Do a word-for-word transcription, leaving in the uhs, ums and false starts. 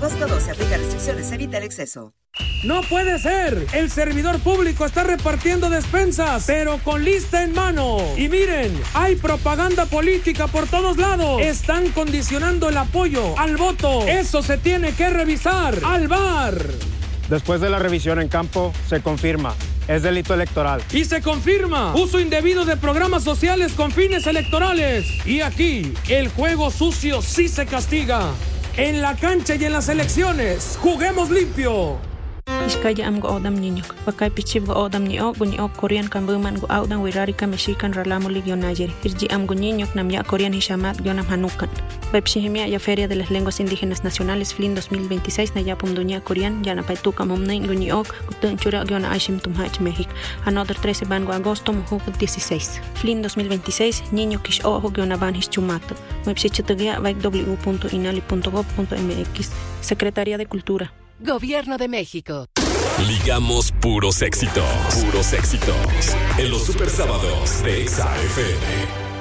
Agosto doce, aplica restricciones, evita el exceso. ¡No puede ser! El servidor público está repartiendo despensas, pero con lista en mano. Y miren, hay propaganda política por todos lados. Están condicionando el apoyo al voto. Eso se tiene que revisar. ¡Al V A R! Después de la revisión en campo, se confirma. Es delito electoral. Y se confirma uso indebido de programas sociales con fines electorales. Y aquí, el juego sucio sí se castiga. En la cancha y en las elecciones, juguemos limpio. Iskaya am go odam niñok. Pakai pichib go odam niok, go niok Korean kan buman go audan wirari ka Mexican ralamo ligio nayer. Irji am go niñok nam ya Korean hishamat gionam hanukan. Webshihimia ya Feria de las Lenguas Indígenas Nacionales F L I N dos mil veintiséis na ya pomduña Korean ya na paituka momnain go niok, gutun chura giona aishim tumhach México. Another trece ban go agosto mujuk dieciséis. F L I N dos mil veintiséis niño kish ojo giona ban his chumato. Webshichitugia vaik w punto inali punto gov punto m x. Secretaría de Cultura. Gobierno de México. Ligamos puros éxitos. Puros éxitos. En los super sábados de Exa F M.